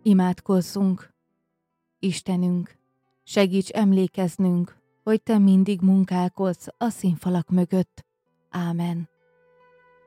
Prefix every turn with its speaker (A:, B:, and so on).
A: Imádkozzunk! Istenünk, segíts emlékeznünk, hogy Te mindig munkálkodsz a színfalak mögött. Ámen.